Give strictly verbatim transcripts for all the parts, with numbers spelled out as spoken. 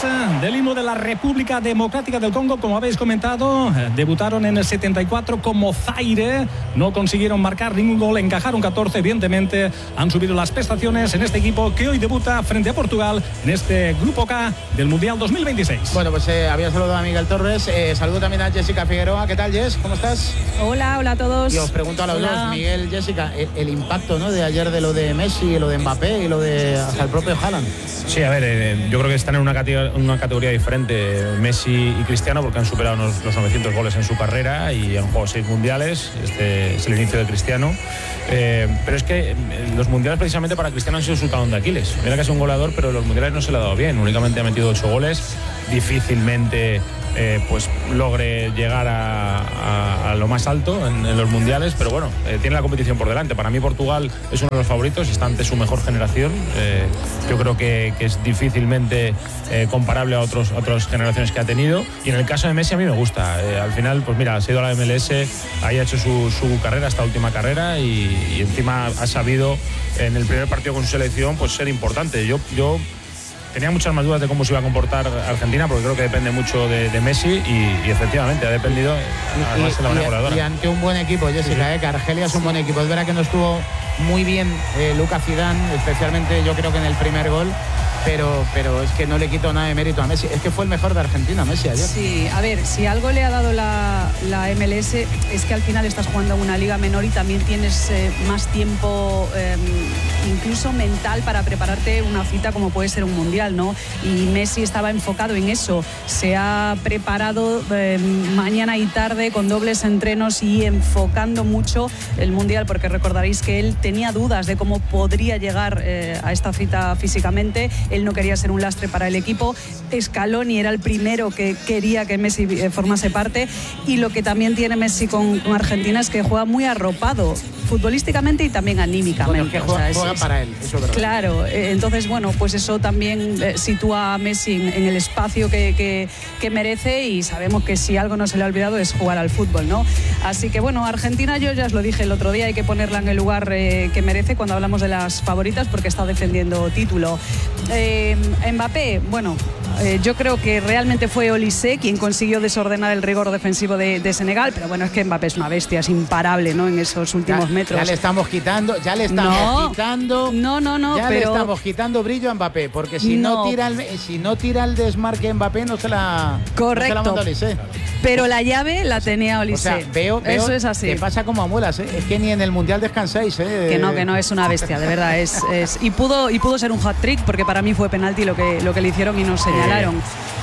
del himno de la República Democrática del Congo, como habéis comentado. Debutaron en el setenta y cuatro como Zaire, no consiguieron marcar ningún gol, encajaron catorce. Evidentemente han subido las prestaciones en este equipo que hoy debuta frente a Portugal en este Grupo K del Mundial dos mil veintiséis. Bueno, pues eh, había saludado a Miguel Torres, eh, saludo también a Jessica Figueroa. ¿Qué tal, Jess? ¿Cómo estás? Hola, hola a todos. Y os pregunto a los hola. dos, Miguel, Jessica, el, el impacto, ¿no?, de ayer de lo de Messi, lo de Mbappé y lo de hasta el propio Haaland. Sí, a ver, eh, yo creo que están en una categoría, una categoría diferente Messi y Cristiano, porque han superado los, los novecientos goles en su carrera y han jugado seis mundiales. Este es el inicio de Cristiano. Eh, pero es que los mundiales precisamente para Cristiano han sido su talón de Aquiles. Mira que es un goleador, pero los mundiales no se le ha dado bien. Únicamente ha metido ocho goles. Difícilmente eh, pues logre llegar a, a, a lo más alto en, en los mundiales, pero bueno, eh, tiene la competición por delante. Para mí Portugal es uno de los favoritos, está ante su mejor generación. Eh, yo creo que, que es difícilmente eh, comparable a, otros, a otras generaciones que ha tenido. Y en el caso de Messi a mí me gusta. Eh, al final, pues mira, ha sido a la M L S, ahí ha hecho su, su carrera, esta última carrera, y, y encima ha sabido en el primer partido con su selección pues ser importante. Yo, yo tenía muchas más dudas de cómo se iba a comportar Argentina, porque creo que depende mucho de, de Messi y, y efectivamente ha dependido. Además, y, la y, goleadora. y ante un buen equipo, Jessica, sí. eh, que Argelia es un buen equipo. Es verdad que no estuvo muy bien eh, Lucas Zidane, especialmente yo creo que en el primer gol, pero, pero es que no le quito nada de mérito a Messi. Es que fue el mejor de Argentina, Messi, ayer. Sí, a ver, si algo le ha dado la, la M L S es que al final estás jugando una liga menor y también tienes eh, más tiempo, eh, incluso mental, para prepararte una cita como puede ser un mundial, ¿no? Y Messi estaba enfocado en eso. Se ha preparado eh, mañana y tarde con dobles entrenos y enfocando mucho el mundial, porque recordaréis que él tenía dudas de cómo podría llegar eh, a esta cita físicamente. Él no quería ser un lastre para el equipo. Scaloni era el primero que quería que Messi formase parte, y lo que también tiene Messi con, con Argentina es que juega muy arropado futbolísticamente y también anímicamente. Bueno, que juega, o sea, juega es, para él, eso es verdad. Claro, entonces bueno, pues eso también eh, sitúa a Messi en, en el espacio que, que, que merece, y sabemos que si algo no se le ha olvidado es jugar al fútbol, ¿no? Así que bueno, Argentina, yo ya os lo dije el otro día, hay que ponerla en el lugar eh, que merece cuando hablamos de las favoritas, porque está defendiendo título. Eh, Mbappé, bueno, eh, yo creo que realmente fue Olise quien consiguió desordenar el rigor defensivo de, de Senegal, pero bueno, es que Mbappé es una bestia, es imparable, ¿no?, en esos últimos ya, metros. Ya le estamos quitando, ya le estamos no, quitando, no, no, no, ya pero... le estamos quitando brillo a Mbappé, porque si no, no tira el, si no tira el desmarque Mbappé no se la, correcto, no se la manda Olise. Pero la llave la tenía Olise. O sea, veo, veo eso es así. Que pasa como a muelas, ¿eh? Es que ni en el Mundial descansáis, ¿eh? Que no, que no, es una bestia, de verdad. Es, es, y, pudo, y pudo ser un hat-trick, porque para mí fue penalti lo que, lo que le hicieron y nos señalaron.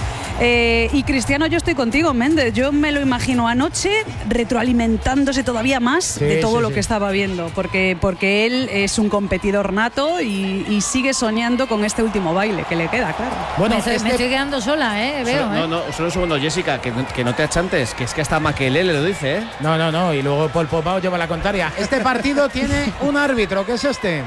Eh, y Cristiano, yo estoy contigo, Méndez. Yo me lo imagino anoche retroalimentándose todavía más sí, de todo sí, lo sí. que estaba viendo, porque, porque él es un competidor nato y, y sigue soñando con este último baile que le queda, claro. Bueno, me, este... me estoy quedando sola, ¿eh? Veo, solo, ¿eh? No, no, solo un segundo, Jessica, que, que no te achantes, que es que hasta Makelele lo dice, ¿eh? No, no, no, y luego Paul Popao lleva la contraria. Este partido tiene un árbitro, que es este.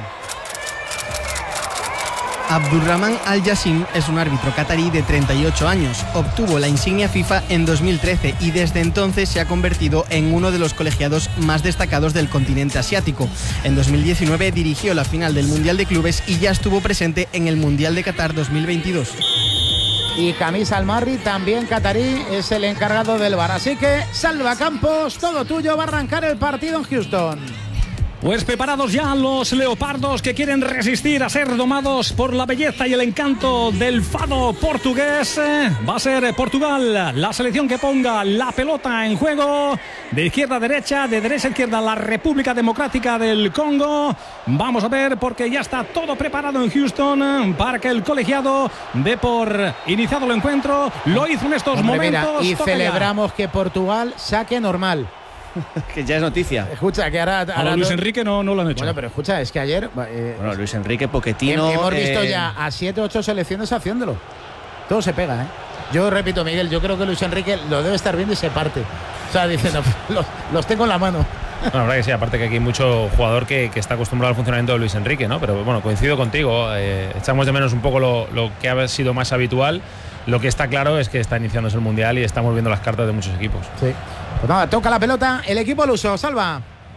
Abdurrahman Al-Yassim es un árbitro catarí de treinta y ocho años. Obtuvo la insignia FIFA en dos mil trece y desde entonces se ha convertido en uno de los colegiados más destacados del continente asiático. En dos mil diecinueve dirigió la final del Mundial de Clubes y ya estuvo presente en el Mundial de Qatar dos mil veintidós. Y Kamis Al-Marri, también catarí, es el encargado del V A R. Así que, Salva Campos, todo tuyo, va a arrancar el partido en Houston. Pues preparados ya los leopardos que quieren resistir a ser domados por la belleza y el encanto del fado portugués. Va a ser Portugal la selección que ponga la pelota en juego, de izquierda a derecha, de derecha a izquierda, la República Democrática del Congo. Vamos a ver, porque ya está todo preparado en Houston para que el colegiado dé por iniciado el encuentro. Lo hizo en estos Hombre, momentos. Mira, y celebramos ya que Portugal saque normal. Que ya es noticia. Escucha, que ahora... ahora a Luis Enrique no, no lo han hecho. Bueno, pero escucha, es que ayer... Eh, bueno, Luis Enrique, Pochettino... Hemos eh... visto ya a siete o ocho selecciones haciéndolo. Todo se pega, ¿eh? Yo repito, Miguel, yo creo que Luis Enrique lo debe estar viendo y se parte. O sea, diciendo, los, los tengo en la mano. No, la verdad que sí, aparte que aquí hay mucho jugador que, que está acostumbrado al funcionamiento de Luis Enrique, ¿no? Pero bueno, coincido contigo, eh, echamos de menos un poco lo, lo que ha sido más habitual. Lo que está claro es que está iniciándose el Mundial y estamos viendo las cartas de muchos equipos. Sí. Pues nada, toca la pelota el equipo luso, Salva.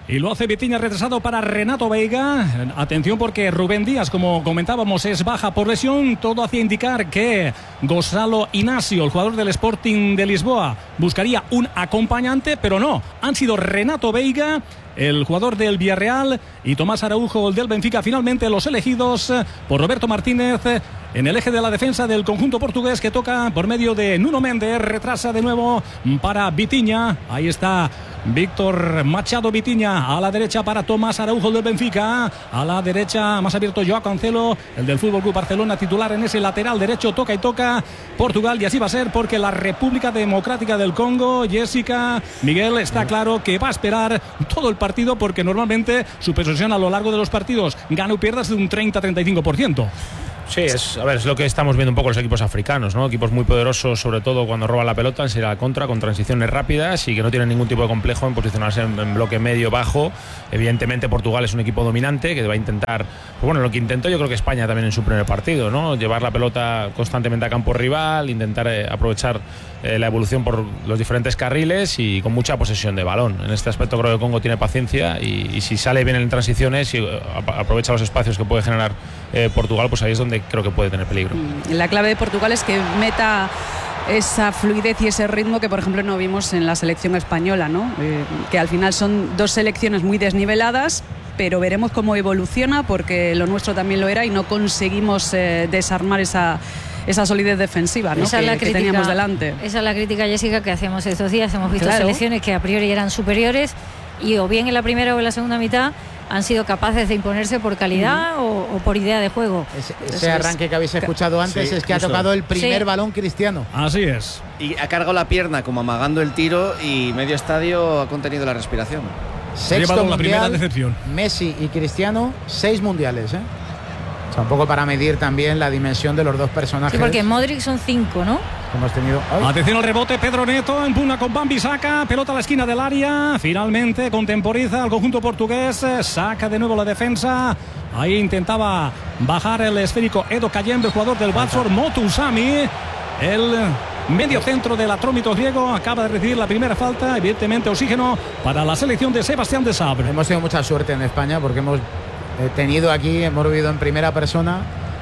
Y lo hace Vitinha, retrasado para Renato Veiga. Atención porque Rubén Díaz, como comentábamos, es baja por lesión. Todo hacía indicar que Gonzalo Inacio, el jugador del Sporting de Lisboa, buscaría un acompañante, pero no. Han sido Renato Veiga, el jugador del Villarreal, y Tomás Araujo, el del Benfica, finalmente los elegidos por Roberto Martínez en el eje de la defensa del conjunto portugués, que toca por medio de Nuno Méndez. Retrasa de nuevo para Vitinha. Ahí está Víctor Machado Vitinha, a la derecha para Tomás Araujo del Benfica, a la derecha más abierto Joao Cancelo, el del Fútbol Club Barcelona, titular en ese lateral derecho. Toca y toca Portugal, y así va a ser, porque la República Democrática del Congo, Jessica, Miguel, está claro que va a esperar todo el partido, porque normalmente su posesión a lo largo de los partidos, gana o pierdas, de un treinta a treinta y cinco por ciento. Sí, es, a ver, es lo que estamos viendo un poco los equipos africanos, ¿no? Equipos muy poderosos, sobre todo cuando roban la pelota, en salir a la contra, con transiciones rápidas, y que no tienen ningún tipo de complejo en posicionarse en, en bloque medio bajo. Evidentemente Portugal es un equipo dominante que va a intentar, pues bueno, lo que intentó yo creo que España también en su primer partido, ¿no? Llevar la pelota constantemente a campo rival, intentar eh, aprovechar eh, la evolución por los diferentes carriles, y con mucha posesión de balón. En este aspecto creo que Congo tiene paciencia, y, y si sale bien en transiciones y eh, aprovecha los espacios que puede generar eh, Portugal, pues ahí es donde creo que puede tener peligro. La clave de Portugal es que meta esa fluidez y ese ritmo que, por ejemplo, no vimos en la selección española, ¿no? Eh, que al final son dos selecciones muy desniveladas, pero veremos cómo evoluciona, porque lo nuestro también lo era y no conseguimos eh, desarmar esa esa solidez defensiva, ¿no? Esa que, es la que crítica, teníamos delante. Esa es la crítica, Jessica, que hacemos estos días. Hemos visto Claro. selecciones que a priori eran superiores, y o bien en la primera o en la segunda mitad han sido capaces de imponerse por calidad mm. o, o por idea de juego. Ese, ese arranque que habéis escuchado antes, sí, es que justo ha tocado el primer sí. balón Cristiano. Así es. Y ha cargado la pierna como amagando el tiro, y medio estadio ha contenido la respiración. Sexto mundial, la primera decepción. Messi y Cristiano, seis mundiales, ¿eh? O sea, un poco para medir también la dimensión de los dos personajes. Sí, porque Modric son cinco, ¿no? Hemos tenido. ¡Ay! Atención al rebote, Pedro Neto empuna con Wan-Bissaka, pelota a la esquina del área, finalmente contemporiza al conjunto portugués, saca de nuevo la defensa. Ahí intentaba bajar el esférico Edo Kayembe, jugador del Watford. Motu Usami, el medio centro del atrómito griego, acaba de recibir la primera falta. Evidentemente oxígeno para la selección de Sebastián de Sabre. Hemos tenido mucha suerte en España, porque hemos tenido aquí, hemos vivido en primera persona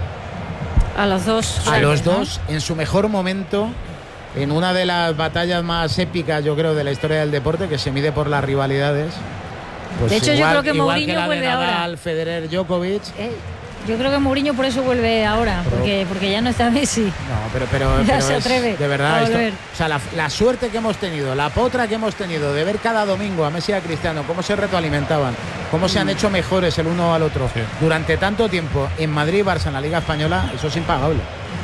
a los dos a los dos ¿no? en su mejor momento, en una de las batallas más épicas, yo creo, de la historia del deporte, que se mide por las rivalidades. Pues de hecho, igual, yo creo que igual Mourinho que la vuelve de Nadal, ahora. Federer, Djokovic. Eh, yo creo que Mourinho por eso vuelve ahora, pero, porque, porque ya no está Messi. No, pero, pero, ya pero se es, atreve de verdad, a esto, volver. o sea, la, la suerte que hemos tenido, la potra que hemos tenido de ver cada domingo a Messi y a Cristiano, cómo se retroalimentaban, cómo mm. se han hecho mejores el uno al otro sí. durante tanto tiempo en Madrid y Barça en la Liga Española, eso es impagable.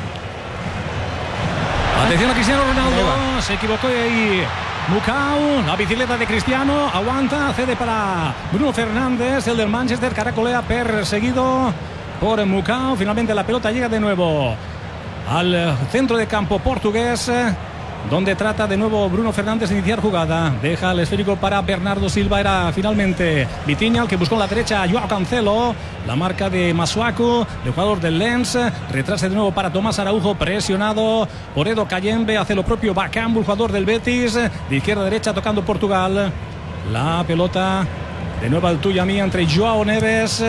Atención a Cristiano Ronaldo, se equivocó ahí Mukau, la bicicleta de Cristiano, aguanta, cede para Bruno Fernández, el del Manchester, caracolea, perseguido por Mukau. Finalmente la pelota llega de nuevo al centro de campo portugués, donde trata de nuevo Bruno Fernández de iniciar jugada. Deja el esférico para Bernardo Silva. Era finalmente Vitinha el que buscó en la derecha a Joao Cancelo. La marca de Masuaku, el jugador del Lens. Retrasa de nuevo para Tomás Araujo, presionado por Edo Kayembe. Hace lo propio Bakambu, el jugador del Betis. De izquierda a derecha tocando Portugal. La pelota de nuevo al tuya mía entre Joao Neves.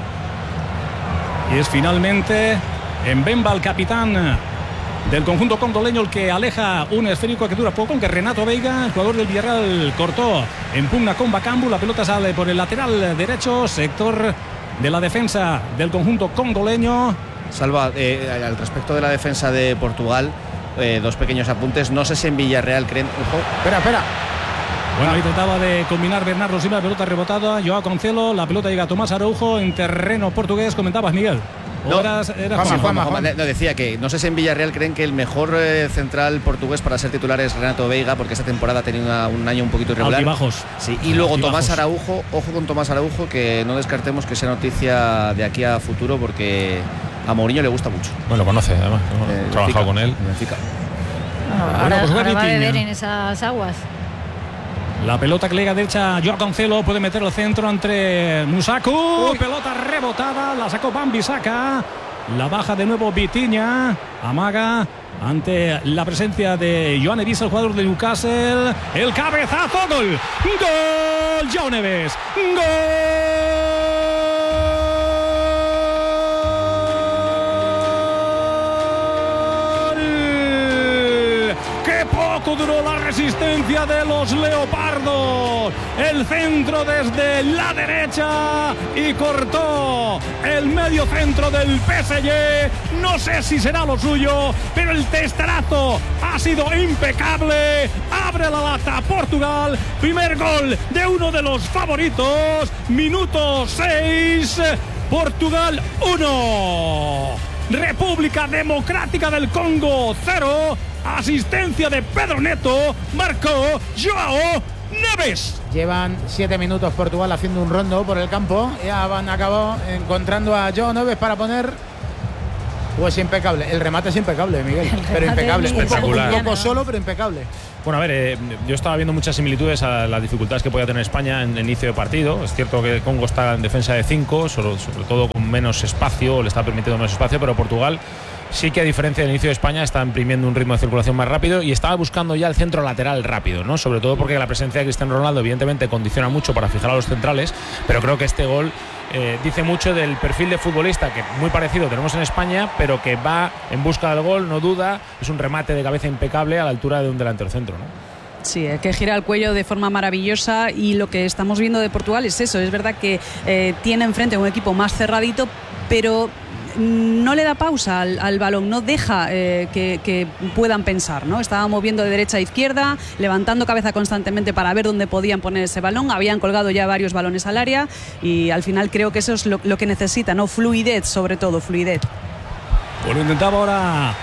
Y es finalmente Mbemba, el capitán del conjunto congoleño, el que aleja un esférico que dura poco, aunque Renato Veiga, el jugador del Villarreal, cortó en pugna con Bakambu. La pelota sale por el lateral derecho, sector de la defensa del conjunto congoleño. Salva, eh, al respecto de la defensa de Portugal, eh, dos pequeños apuntes. No sé si en Villarreal creen... Ojo. Espera, espera. Bueno, ahí trataba de combinar Bernardo Silva, la pelota rebotada, Joao Cancelo, la pelota llega a Tomás Araujo en terreno portugués. Comentabas, Miguel. No, eras, eras Juanma, Juanma, Juanma, Juanma. Juanma. No, decía que no sé si en Villarreal creen que el mejor eh, central portugués para ser titular es Renato Veiga, porque esta temporada ha tenido una, un año un poquito irregular. Altibajos. Sí, y luego Altibajos. Tomás Araujo, ojo con Tomás Araujo, que no descartemos que sea noticia de aquí a futuro, porque a Mourinho le gusta mucho. Bueno, lo conoce, además. Eh, He trabajado con él. Bueno, Bueno, ahora, pues ahora va a Vitinha. beber en esas aguas. La pelota que llega a derecha, Joao Cancelo puede meter el centro entre Musaku. Uy. Pelota rebotada, la sacó Wan-Bissaka. La baja de nuevo Vitinha. Amaga ante la presencia de Joan Evisa, el jugador de Newcastle. El cabezazo, gol. ¡Gol! gol, Joao Neves. ¡Gol! Duró la resistencia de los leopardos. El centro desde la derecha y cortó el medio centro del P S G. No sé si será lo suyo, pero el testarazo ha sido impecable. Abre la lata Portugal. Primer gol de uno de los favoritos. Minuto seis. Portugal uno. República Democrática del Congo cero. Asistencia de Pedro Neto. Marcó Joao Neves. Llevan siete minutos Portugal haciendo un rondo por el campo. Ya van acabado encontrando a Joao Neves para poner. Pues impecable. El remate es impecable, Miguel. Pero impecable. Espectacular. Un poco solo, pero impecable. Bueno, a ver, eh, yo estaba viendo muchas similitudes a las dificultades que podía tener España en el inicio de partido. Es cierto que Congo está en defensa de cinco, sobre, sobre todo con menos espacio, le está permitiendo menos espacio, pero Portugal sí que, a diferencia del inicio de España, está imprimiendo un ritmo de circulación más rápido y estaba buscando ya el centro lateral rápido, ¿no? Sobre todo porque la presencia de Cristiano Ronaldo evidentemente condiciona mucho para fijar a los centrales, pero creo que este gol eh, dice mucho del perfil de futbolista que muy parecido tenemos en España, pero que va en busca del gol, no duda, es un remate de cabeza impecable a la altura de un delantero centro, ¿no? Sí, que gira el cuello de forma maravillosa, y lo que estamos viendo de Portugal es eso. Es verdad que eh, tiene enfrente un equipo más cerradito, pero no le da pausa al, al balón, no deja eh, que, que puedan pensar, ¿no? Estaba moviendo de derecha a izquierda, levantando cabeza constantemente para ver dónde podían poner ese balón. Habían colgado ya varios balones al área y al final creo que eso es lo, lo que necesita, ¿no? Fluidez, sobre todo, fluidez. Bueno, intentaba ahora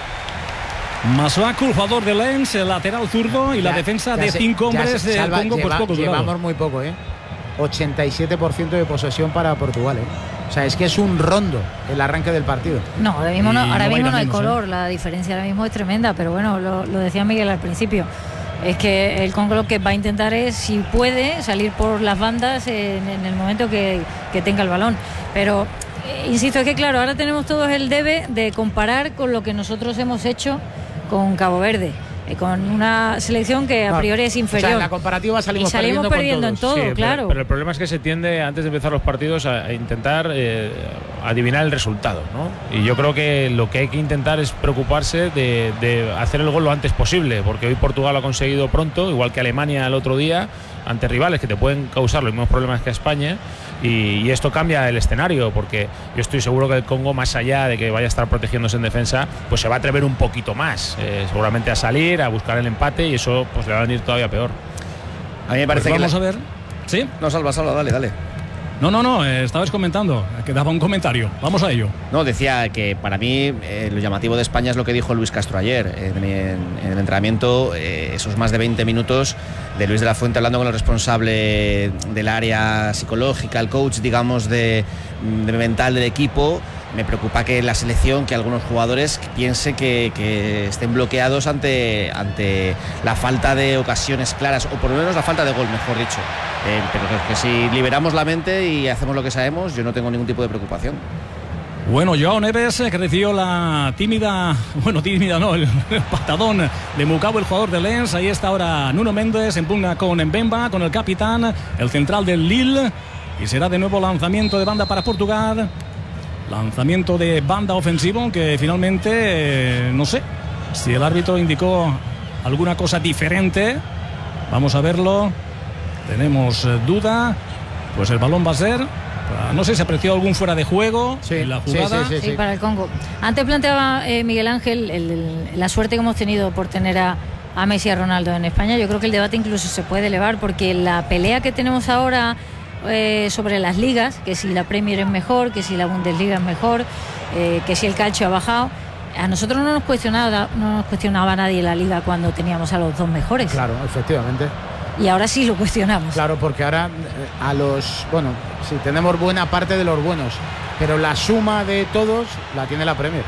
Masuaku, el jugador de Lens, el lateral zurdo, y ya, la defensa de se, cinco hombres de Congo, lleva, pues poco llevamos durados. muy poco, ¿eh? ochenta y siete por ciento de posesión para Portugal, ¿eh? O sea, es que es un rondo el arranque del partido. No, ahora mismo no, ahora no, mismo no hay menos, color, ¿eh? La diferencia ahora mismo es tremenda, pero bueno, lo, lo decía Miguel al principio. Es que el Congo lo que va a intentar es, si puede, salir por las bandas en, en el momento que, que tenga el balón. Pero, eh, insisto, es que claro, ahora tenemos todos el debe de comparar con lo que nosotros hemos hecho con Cabo Verde, eh, con una selección que a priori es inferior. O sea, en la comparativa salimos, y salimos perdiendo, perdiendo en todo, sí, claro. Pero, pero el problema es que se tiende, antes de empezar los partidos, a, a intentar eh, adivinar el resultado, ¿no? Y yo creo que lo que hay que intentar es preocuparse de, de hacer el gol lo antes posible, porque hoy Portugal lo ha conseguido pronto, igual que Alemania el otro día, ante rivales que te pueden causar los mismos problemas que España, y, y esto cambia el escenario, porque yo estoy seguro que el Congo, más allá de que vaya a estar protegiéndose en defensa, pues se va a atrever un poquito más, eh, seguramente a salir, a buscar el empate, y eso pues le va a venir todavía peor. A mí me parece pues que vamos la... a ver. ¿Sí? No, Salva, Salva, dale, dale. No, no, no, eh, estabas comentando, que daba un comentario. Vamos a ello. No, decía que para mí eh, lo llamativo de España es lo que dijo Luis Castro ayer en, en, en el entrenamiento, eh, esos más de veinte minutos de Luis de la Fuente hablando con el responsable del área psicológica, el coach, digamos, de, de mental del equipo. Me preocupa que la selección, que algunos jugadores piensen que, que estén bloqueados ante, ante la falta de ocasiones claras, o por lo menos la falta de gol, mejor dicho. Eh, pero que, que si liberamos la mente y hacemos lo que sabemos, yo no tengo ningún tipo de preocupación. Bueno, Joao Neves, que recibió la tímida, bueno, tímida no, el, el patadón de Mukabo, el jugador de Lens. Ahí está ahora Nuno Méndez en pugna con Mbemba, con el capitán, el central del Lille. Y será de nuevo lanzamiento de banda para Portugal. Lanzamiento de banda ofensivo que finalmente, eh, no sé si el árbitro indicó alguna cosa diferente. Vamos a verlo. Tenemos eh, duda. Pues el balón va a ser... No sé si apreció algún fuera de juego sí, en la jugada. Sí, sí, sí, sí, para el Congo. Antes planteaba eh, Miguel Ángel el, el, la suerte que hemos tenido por tener a, a Messi y a Ronaldo en España. Yo creo que el debate incluso se puede elevar, porque la pelea que tenemos ahora eh, sobre las ligas, que si la Premier es mejor, que si la Bundesliga es mejor, eh, que si el calcio ha bajado, a nosotros no nos cuestionaba, no nos cuestionaba nadie la liga cuando teníamos a los dos mejores. Claro, efectivamente. Y ahora sí lo cuestionamos. Claro, porque ahora a los... Bueno, sí, tenemos buena parte de los buenos, pero la suma de todos la tiene la Premier.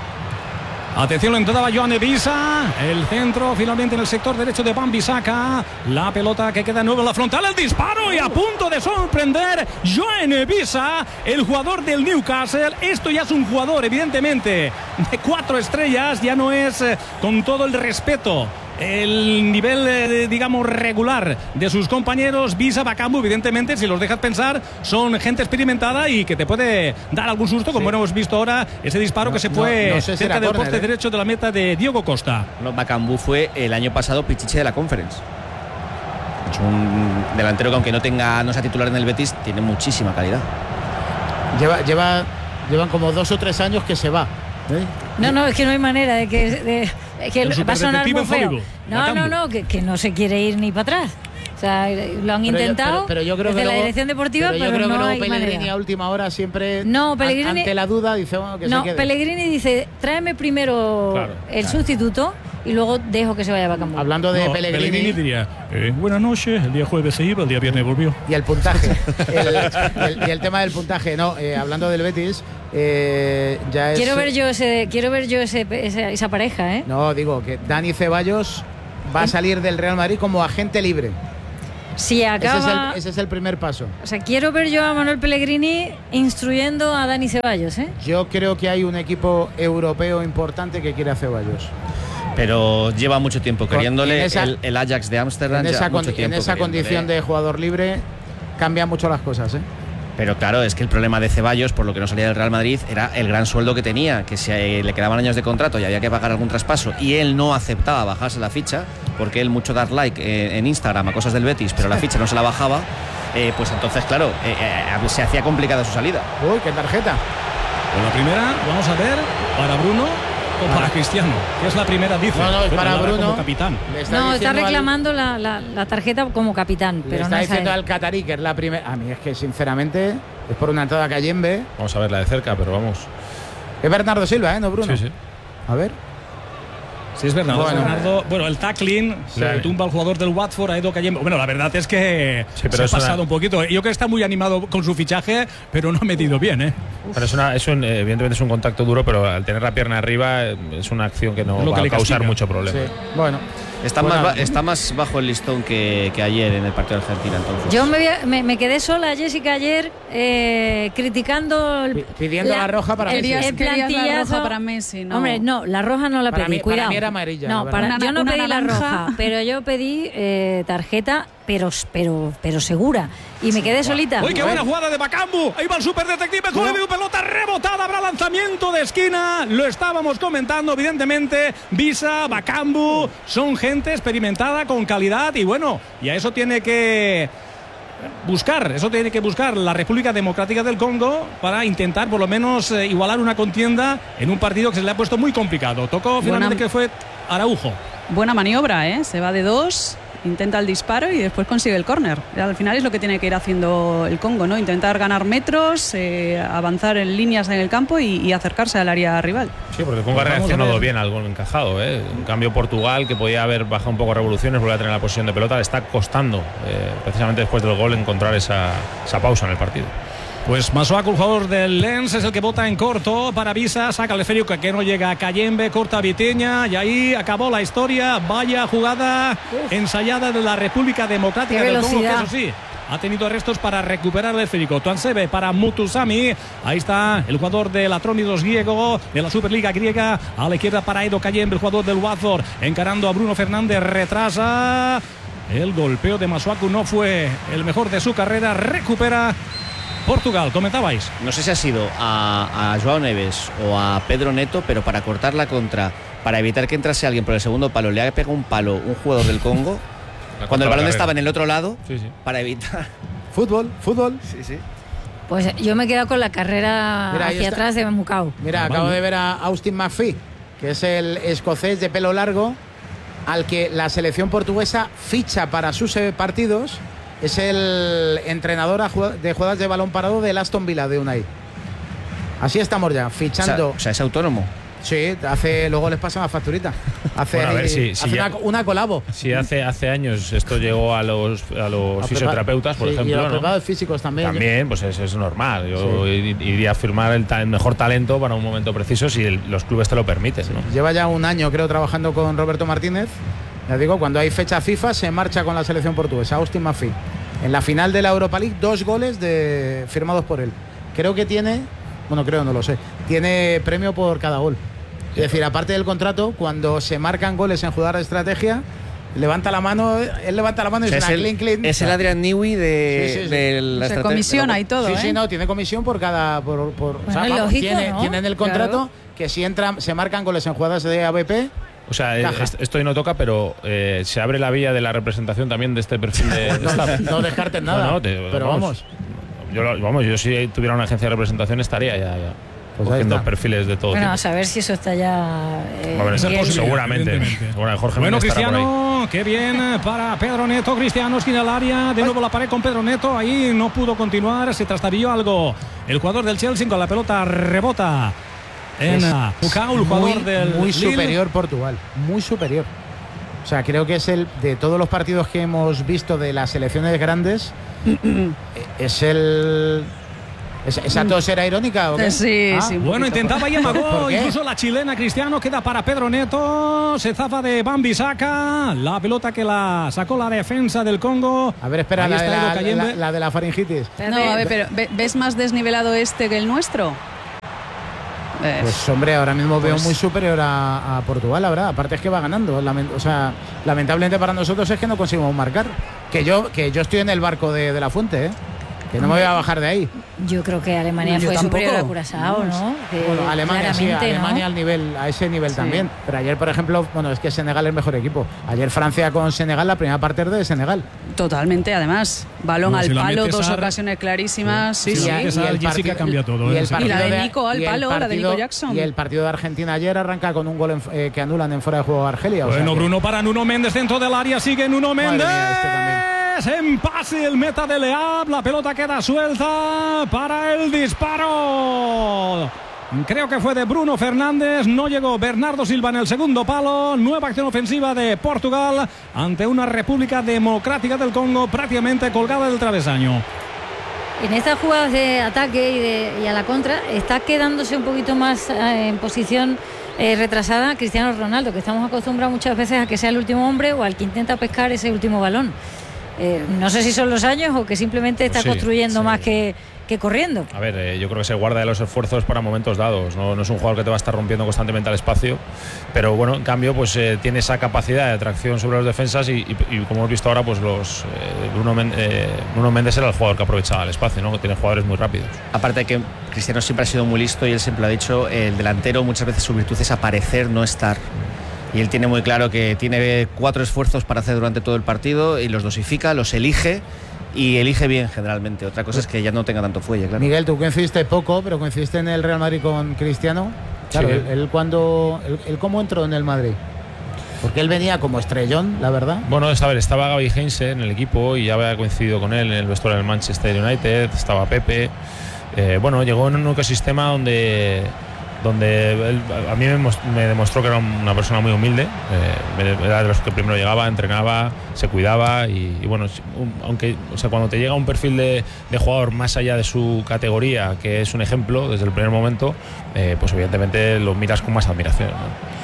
Atención, lo entraba Joao Neves. El centro finalmente en el sector derecho de Wan-Bissaka. La pelota que queda nueva en la frontal. El disparo y a punto de sorprender Joao Neves, el jugador del Newcastle. Esto ya es un jugador, evidentemente, de cuatro estrellas. Ya no es, con todo el respeto el nivel, eh, digamos, regular de sus compañeros. Visa, Bakambu, evidentemente, si los dejas pensar, son gente experimentada y que te puede dar algún susto, como sí. hemos visto ahora, ese disparo no, que se fue no, no sé si cerca del corner, poste eh. derecho de la meta de Diogo Costa. No, Bakambu fue el año pasado Pichichi de la Conference. Es un delantero que, aunque no tenga, no sea titular en el Betis, tiene muchísima calidad. Lleva, lleva, llevan como dos o tres años que se va. ¿eh? No, no, es que no hay manera de que, de, que va a sonar muy feo. No, no, no, que, que no se quiere ir ni para atrás. O sea, lo han pero intentado yo, pero, pero yo creo desde que la luego, dirección deportiva, pero, yo pero creo no que hay Pellegrini manera. A última hora siempre, no, Pellegrini, ante la duda, dice bueno, que no, se quede. Pellegrini dice, tráeme primero claro, el claro. sustituto y luego dejo que se vaya a Bakambu. Hablando de no, Pellegrini, Pellegrini diría, eh, buenas noches, el día jueves se iba, el día viernes volvió. Y el puntaje, el, el, y el tema del puntaje, no, eh, hablando del Betis, eh, ya es... Quiero ver yo, ese, quiero ver yo ese, esa, esa pareja, ¿eh? No, digo que Dani Ceballos va a salir del Real Madrid como agente libre. Si acaba, ese, es el, ese es el primer paso. O sea, quiero ver yo a Manuel Pellegrini instruyendo a Dani Ceballos, ¿eh? Yo creo que hay un equipo europeo importante que quiere a Ceballos. Pero lleva mucho tiempo queriéndole esa, el, el Ajax de Ámsterdam. En esa, con, en esa condición de jugador libre cambian mucho las cosas, ¿eh? Pero claro, es que el problema de Ceballos, por lo que no salía del Real Madrid, era el gran sueldo que tenía, que si le quedaban años de contrato y había que pagar algún traspaso y él no aceptaba bajarse la ficha, porque él mucho dar like en Instagram a cosas del Betis, pero la ficha no se la bajaba, eh, pues entonces, claro, eh, eh, se hacía complicada su salida. Uy, qué tarjeta. Pues la primera, vamos a ver, para Bruno o para Cristiano, que es la primera, dice. No, no, es para Bruno. Como capitán. Está no, está reclamando al, la, la, la tarjeta como capitán. Le pero está no diciendo al catarí que es la primera. A mí es que, sinceramente, es por una entrada a Cayembe. Vamos a verla de cerca, pero vamos. Es Bernardo Silva, ¿eh? No Bruno. Sí, sí. A ver. Sí, es Bernardo. Bueno, Bernardo, bueno el tackling sí. se tumba al jugador del Watford, a Edo Cayembe. Bueno, la verdad es que sí, pero se ha pasado una... un poquito. Yo creo que está muy animado con su fichaje, pero no ha metido bien, ¿eh? Pero es una, es un, evidentemente es un contacto duro, pero al tener la pierna arriba es una acción que no va que a causar castiga. mucho problema. Sí. Bueno. Está, bueno, más, está más bajo el listón que, que ayer en el partido de Argentina, entonces. Yo me, me, me quedé sola, Jessica, ayer eh, criticando el, pidiendo la, la roja para Messi. El plantillazo la roja para Messi, ¿no? Hombre, no, la roja no la para pedí, mí, cuidado. Para mí era amarilla. No, para, una, yo no pedí naranja. la roja, pero yo pedí eh, tarjeta, pero, pero, pero segura. Y me quedé solita. ¡Uy, qué buena jugada de Bakambu! Ahí va el superdetective, con el pelota rebotada, habrá lanzamiento de esquina. Lo estábamos comentando, evidentemente. Visa, Bakambu, son gente experimentada con calidad y bueno, y a eso tiene que buscar, eso tiene que buscar la República Democrática del Congo para intentar por lo menos eh, igualar una contienda en un partido que se le ha puesto muy complicado. Tocó finalmente buena, que fue Araujo. Buena maniobra, ¿eh? Se va de dos, intenta el disparo y después consigue el córner. Al final es lo que tiene que ir haciendo el Congo, ¿no? Intentar ganar metros, eh, avanzar en líneas en el campo y, y acercarse al área rival. Sí, porque el Congo ha reaccionado bien al gol encajado, ¿eh? En cambio Portugal, que podía haber bajado un poco revoluciones, volver a tener la posición de pelota, le está costando, eh, precisamente después del gol, encontrar esa, esa pausa en el partido. Pues Masuaku, el jugador del Lens, es el que bota en corto para Visa, saca el esférico que no llega a Cayembe, corta a Viteña y ahí acabó la historia. Vaya jugada Uf. ensayada de la República Democrática del Congo, que eso sí, ha tenido arrestos para recuperar el esférico. Tuansebe para Mutusami. Ahí está el jugador del Atrómidos griego, de la Superliga griega. A la izquierda para Edo Cayembe, el jugador del Watford, encarando a Bruno Fernández, retrasa. El golpeo de Masuaku no fue el mejor de su carrera. Recupera Portugal, comentabais. No sé si ha sido a, a Joao Neves o a Pedro Neto, pero para cortar la contra, para evitar que entrase alguien por el segundo palo, le ha pegado un palo un jugador del Congo cuando el balón estaba en el otro lado, sí, sí. para evitar. Fútbol, fútbol. Sí, sí. Pues yo me he quedado con la carrera Mira, hacia atrás de Mukau. Mira, acabo de ver a Austin McPhee, que es el escocés de pelo largo, al que la selección portuguesa ficha para sus partidos. Es el entrenador de jugadas de balón parado del Aston Villa de Unai. Así estamos ya, fichando. O sea, o sea es autónomo. Sí, hace, luego les pasa una facturita. Hace, bueno, a ver, si, hace si una, ya, una colabo. Sí, hace, hace años esto llegó a los, a los a fisioterapeutas, por sí, ejemplo. Y a los ¿no? preparados físicos también. También, pues es, es normal. Yo sí. iría a firmar el, ta el mejor talento para un momento preciso si el, los clubes te lo permiten, ¿no? Lleva ya un año, creo, trabajando con Roberto Martínez. Ya digo, cuando hay fecha FIFA se marcha con la selección portuguesa. Austin McPhee. En la final de la Europa League, dos goles de, firmados por él. Creo que tiene, bueno, creo, no lo sé, tiene premio por cada gol. Es decir, aparte del contrato, cuando se marcan goles en jugar de estrategia, levanta la mano, él levanta la mano y O sea, es es una el, clean, clean. es el Adrian Newey de, Sí, sí, sí. de la Se estrategia. comisiona y todo, Sí, ¿eh? sí, no, tiene comisión por cada. Por, por, Bueno, o sea, es vamos, lógico, tiene, ¿no? tiene en el contrato Claro. que si entran, se marcan goles en jugadas de A B P. O sea, eh, Caja. est- esto hoy no toca, pero eh, se abre la vía de la representación también de este perfil de, de No, staff. no descartes nada. No, no, te- pero vamos. Yo, lo- vamos, yo si tuviera una agencia de representación estaría ya, ya Pues ahí cogiendo está. perfiles de todo Bueno, tipo. a saber si eso está ya. eh, Va a haber esa Miguel. posibilidad. Seguramente. Evidentemente. Bueno, Jorge Bueno, Méndez estará por ahí. Cristiano, qué bien para Pedro Neto. Cristiano esquina al área. De nuevo la pared con Pedro Neto. Ahí no pudo continuar. Se trastabilló algo. El jugador del Chelsea con la pelota rebota en Es Pukau, el jugador muy, del muy Lille. superior Portugal, muy superior. O sea, creo que es el de todos los partidos que hemos visto de las selecciones grandes, es el. ¿Es- ¿Esa tos era irónica o qué? Sí, Ah, sí. un Bueno, poquito. intentaba y ¿Por amagó. qué? Incluso la chilena Cristiano queda para Pedro Neto. Se zafa de Bambi Saca. La pelota que la sacó la defensa del Congo. A ver, espera, Ahí la de está Edo la, Cayembe. la- la de la faringitis. No, a ver, pero ¿ve- ¿ves más desnivelado este que el nuestro? Eh, Pues hombre, ahora mismo veo Pues- muy superior a, a Portugal, la verdad. Aparte es que va ganando. Lamen- o sea, lamentablemente para nosotros es que no conseguimos marcar. Que yo, que yo estoy en el barco de, de la fuente, ¿eh? Que no me voy a bajar de ahí. Yo creo que Alemania Yo fue tampoco. superior a Curazao, ¿no? Que Bueno, Alemania sí, claramente, ¿no? Alemania al nivel, a ese nivel también. Pero ayer, por ejemplo, bueno, es que Senegal es el mejor equipo. Ayer Francia con Senegal, la primera parte es de Senegal. Totalmente, además. Balón No, al si la palo, metes dos a- ocasiones clarísimas. Sí, Si sí. la metes a- Jessica cambia todo, Y, ¿eh? el Y la partido de Nico al y el palo, la de partido- Nico Jackson. Y el partido de Argentina ayer arranca con un gol en- eh, que anulan en fuera de juego a Argelia. o sea Bueno, que- Bruno para Nuno Méndez dentro del área. Sigue Nuno Madre Méndez. mía, este también. En pase el meta de Leab. La pelota queda suelta para el disparo. Creo que fue de Bruno Fernández. No llegó Bernardo Silva en el segundo palo. Nueva acción ofensiva de Portugal ante una República Democrática del Congo prácticamente colgada del travesaño. En estas jugadas de ataque y, de, y a la contra está quedándose un poquito más eh, en posición eh, retrasada Cristiano Ronaldo, que estamos acostumbrados muchas veces a que sea el último hombre o al que intenta pescar ese último balón. Eh, no sé si son los años o que simplemente está Sí, construyendo sí. más que, que corriendo. A ver, eh, yo creo que se guarda de los esfuerzos para momentos dados. No, no es un jugador que te va a estar rompiendo constantemente al espacio, pero bueno, en cambio, pues eh, tiene esa capacidad de atracción sobre los defensas y, y- y como hemos visto ahora, pues los eh, Bruno, Men- eh, Bruno Méndez era el jugador que aprovechaba el espacio, ¿no? Que tiene jugadores muy rápidos. Aparte de que Cristiano siempre ha sido muy listo y él siempre lo ha dicho, el delantero muchas veces su virtud es aparecer, no estar. Y él tiene muy claro que tiene cuatro esfuerzos para hacer durante todo el partido y los dosifica, los elige y elige bien generalmente. Otra cosa es que ya no tenga tanto fuelle, claro. Miguel, tú coincidiste poco, pero coincidiste en el Real Madrid con Cristiano. Claro, Sí. él, él cuando. Él, él cómo entró en el Madrid. Porque él venía como estrellón, la verdad. Bueno, esta vez estaba Gaby Heinze en el equipo y ya había coincidido con él en el vestuario del Manchester United, estaba Pepe. Eh, bueno, llegó en un ecosistema donde, donde él, a mí me, mos- me demostró que era una persona muy humilde, eh, era de los que primero llegaba, entrenaba, se cuidaba y, y bueno, un- aunque, o sea, cuando te llega un perfil de, de jugador más allá de su categoría, que es un ejemplo desde el primer momento, eh, pues evidentemente lo miras con más admiración, ¿no?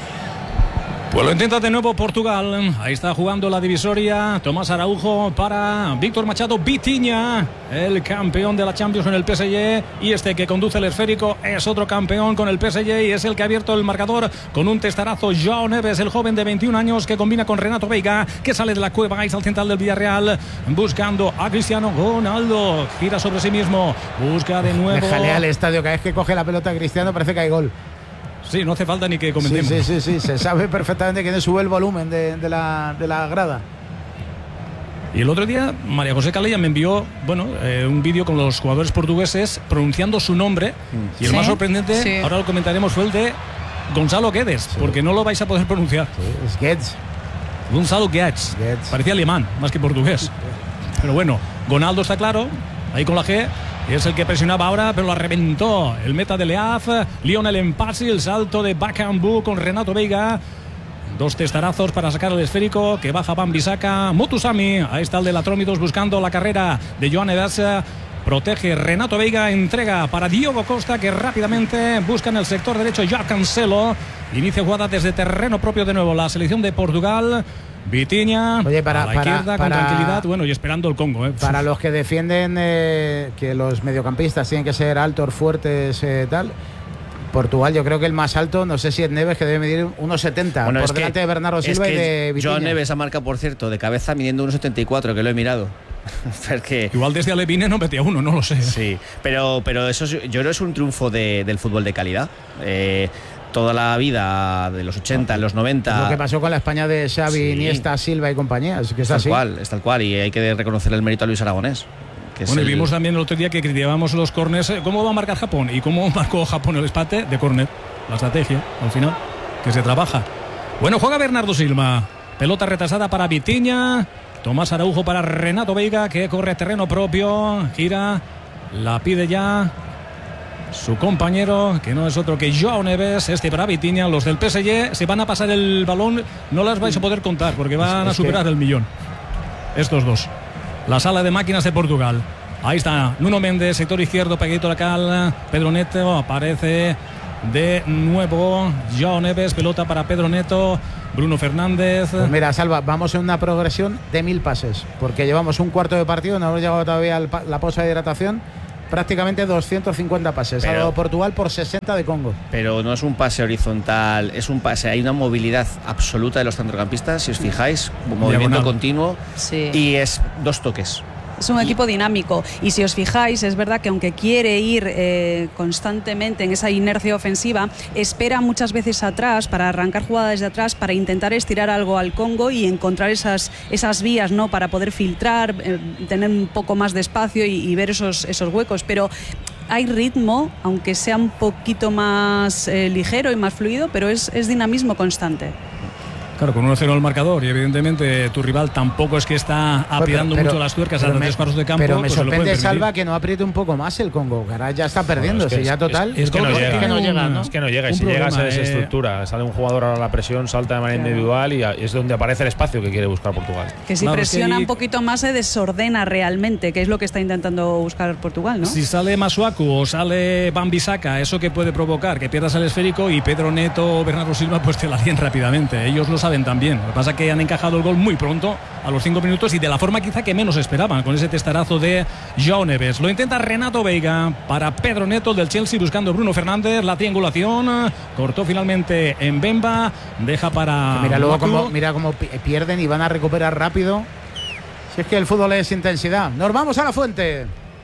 Pues lo intenta de nuevo Portugal. Ahí está jugando la divisoria. Tomás Araujo para Víctor Machado Vitinha, el campeón de la Champions en el P S G. Y este que conduce el esférico es otro campeón con el P S G y es el que ha abierto el marcador con un testarazo. Joao Neves, el joven de veintiún años que combina con Renato Veiga, que sale de la cueva. Ahí está el central del Villarreal buscando a Cristiano Ronaldo. Gira sobre sí mismo. Busca de Me nuevo. jalea el estadio. Cada vez que coge la pelota Cristiano parece que hay gol. Sí, no hace falta ni que Sí, comentemos. sí, sí, sí. Se sabe perfectamente que sube el volumen de, de la, de la grada. Y el otro día María José Calella me envió, bueno, eh, un vídeo con los jugadores portugueses pronunciando su nombre y el Sí, más sorprendente, sí. ahora lo comentaremos, fue el de Gonzalo Guedes, porque no lo vais a poder pronunciar. Es Guedes. Gonzalo Guedes. Guedes. Parecía alemán, más que portugués. Pero bueno, Gonaldo está claro, ahí con la G. Es el que presionaba ahora, pero la reventó. El meta de Leaf, Lionel en pase, el salto de Bakambu con Renato Veiga. Dos testarazos para sacar el esférico que baja Bambisaka. Motusami, ahí está el de Latrómidos buscando la carrera de Joan Neves. Protege Renato Veiga, entrega para Diogo Costa que rápidamente busca en el sector derecho Joao Cancelo. Inicia jugada desde terreno propio de nuevo la selección de Portugal. Vitinha Oye, para- a la para- izquierda para- con tranquilidad, bueno, y esperando el Congo. ¿eh? Para los que defienden eh, que los mediocampistas tienen que ser altos, fuertes, eh, tal. Portugal, yo creo que el más alto, no sé si es Neves, que debe medir uno setenta, bueno, por delante que, de Bernardo Silva es que y de Vitinha. Joao Neves ha marcado, por cierto, de cabeza midiendo uno setenta y cuatro, que lo he mirado. Porque... Igual desde Alevine no metía uno, no lo sé. Sí, pero, pero eso es, yo creo que es un triunfo de, del fútbol de calidad. Eh, toda la vida de los ochenta, los noventa. Es lo que pasó con la España de Xavi, sí. Iniesta, Silva y compañía. Es que es tal así. cual, es tal cual, y hay que reconocer el mérito a Luis Aragonés. Bueno, y el... vimos también el otro día que criticábamos los córners. ¿Cómo va a marcar Japón? ¿Y cómo marcó Japón el empate? De córner. La estrategia, al final, que se trabaja. Bueno, juega Bernardo Silva. Pelota retrasada para Vitinha. Tomás Araujo para Renato Veiga, que corre terreno propio. Gira. La pide ya su compañero, que no es otro que Joao Neves. Este para Vitinha. Los del P S G se van a pasar el balón. No las vais a poder contar porque van a superar el millón. Estos dos. La sala de máquinas de Portugal. Ahí está Nuno Méndez, sector izquierdo, pegadito a la cal. Pedro Neto aparece de nuevo. Joao Neves, pelota para Pedro Neto. Bruno Fernández. Pues mira, Salva, vamos en una progresión de mil pases, porque llevamos un cuarto de partido, no hemos llegado todavía a la pausa de hidratación. Prácticamente doscientos cincuenta pases. Ha dado Portugal por sesenta de Congo. Pero no es un pase horizontal, es un pase. Hay una movilidad absoluta de los centrocampistas, si os fijáis, movimiento Diagonal. continuo. Sí. Y es dos toques. Es un equipo dinámico y si os fijáis es verdad que aunque quiere ir eh, constantemente en esa inercia ofensiva, espera muchas veces atrás para arrancar jugadas desde atrás, para intentar estirar algo al Congo y encontrar esas, esas vías, ¿no?, para poder filtrar, eh, tener un poco más de espacio y, y ver esos, esos huecos, pero hay ritmo, aunque sea un poquito más eh, ligero y más fluido, pero es, es dinamismo constante. Claro, con uno cero el marcador y evidentemente tu rival tampoco es que está apretando pero, mucho las tuercas a los tres cuartos de campo. Pero me pues sorprende, Salva, que no apriete un poco más el Congo. Caray, ya está perdiendo, bueno, es que si ya es, total. Es, es, que no llega, es que no llega, ¿no? Es que no llega, y si llega se desestructura. Eh... Sale un jugador a la presión, salta de manera claro. individual y es donde aparece el espacio que quiere buscar Portugal. Que si claro, presiona es que hay... un poquito más se desordena realmente, que es lo que está intentando buscar Portugal, ¿no? Si sale Masuaku o sale Wan-Bissaka, eso que puede provocar que pierdas el esférico y Pedro Neto o Bernardo Silva pues te la líen rápidamente. Ellos lo saben también. Lo que pasa que han encajado el gol muy pronto, a los cinco minutos, y de la forma quizá que menos esperaban, con ese testarazo de Joao Neves. Lo intenta Renato Veiga para Pedro Neto del Chelsea, buscando Bruno Fernández, la triangulación, cortó finalmente en Bemba, deja para... Mira luego cómo, mira cómo pierden y van a recuperar rápido. Si es que el fútbol es intensidad. Nos vamos a la fuente.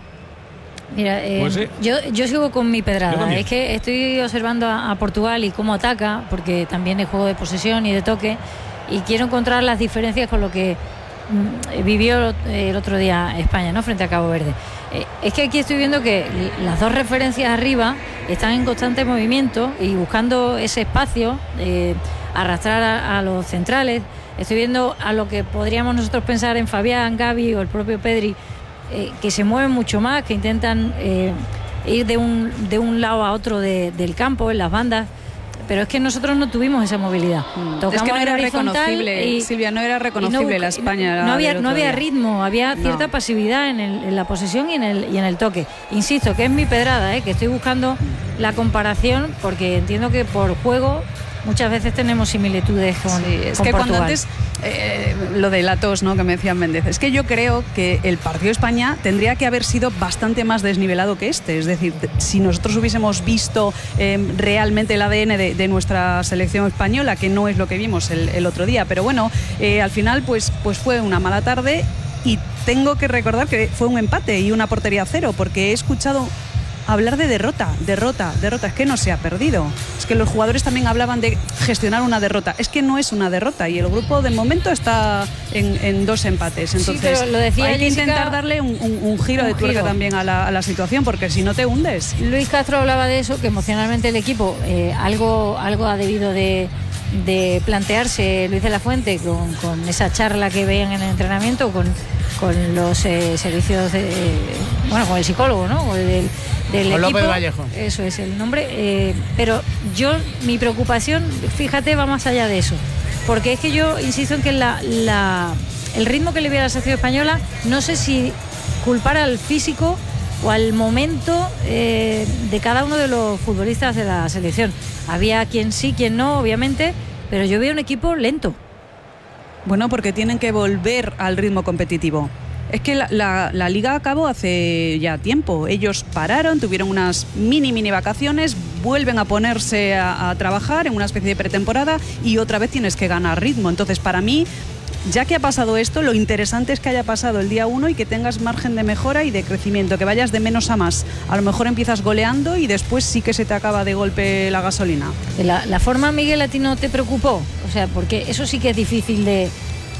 Mira, eh, pues sí. yo, yo sigo con mi pedrada. Es que estoy observando a, a Portugal y cómo ataca, porque también es juego de posesión y de toque, y quiero encontrar las diferencias con lo que mm, vivió el otro día España, ¿no?, frente a Cabo Verde. Eh, es que aquí estoy viendo que las dos referencias arriba están en constante movimiento y buscando ese espacio, eh, arrastrar a, a los centrales. Estoy viendo a lo que podríamos nosotros pensar en Fabián, Gavi o el propio Pedri, eh, que se mueven mucho más, que intentan eh, ir de un, de un lado a otro de, del campo, en las bandas. Pero es que nosotros no tuvimos esa movilidad. Mm. Es que no era reconocible, y, Silvia, no era reconocible no, la España. No, no había, no había día. ritmo, había cierta no. pasividad en, el, en la posesión y en, el, y en el toque. Insisto, que es mi pedrada, ¿eh? Que estoy buscando la comparación, porque entiendo que por juego muchas veces tenemos similitudes con, sí, es con que Portugal. Cuando antes eh, lo de la tos, ¿no?, que me decía Méndez, es que yo creo que el partido de España tendría que haber sido bastante más desnivelado que este. Es decir, si nosotros hubiésemos visto eh, realmente el A D N de, de nuestra selección española, que no es lo que vimos el, el otro día, pero bueno, eh, al final pues, pues fue una mala tarde y tengo que recordar que fue un empate y una portería cero, porque he escuchado hablar de derrota, derrota, derrota. Es que no se ha perdido. Es que los jugadores también hablaban de gestionar una derrota. Es que no es una derrota y el grupo de momento está en, en dos empates. Entonces sí, lo decía hay que Jessica, intentar darle un, un, un giro un de tuerca giro. también a la, a la situación, porque si no te hundes. Luis Castro hablaba de eso, que emocionalmente el equipo eh, algo, algo ha debido de, de plantearse Luis de la Fuente con, con esa charla que veían en el entrenamiento, con, con los eh, servicios, de, eh, bueno, con el psicólogo, ¿no? Con el, del, del con equipo. López Vallejo. Eso es el nombre. Eh, pero yo, mi preocupación, fíjate, va más allá de eso. Porque es que yo insisto en que la, la, el ritmo que le viene a la selección española, no sé si culpar al físico o al momento eh, de cada uno de los futbolistas de la selección. Había quien sí, quien no, obviamente, pero yo veo un equipo lento. Bueno, porque tienen que volver al ritmo competitivo. Es que la, la, la liga acabó hace ya tiempo. Ellos pararon, tuvieron unas mini, mini vacaciones, vuelven a ponerse a, a trabajar en una especie de pretemporada y otra vez tienes que ganar ritmo. Entonces, para mí, ya que ha pasado esto, lo interesante es que haya pasado el día uno y que tengas margen de mejora y de crecimiento, que vayas de menos a más. A lo mejor empiezas goleando y después sí que se te acaba de golpe la gasolina. La, la forma, Miguel, ¿a ti no te preocupó? O sea, porque eso sí que es difícil de...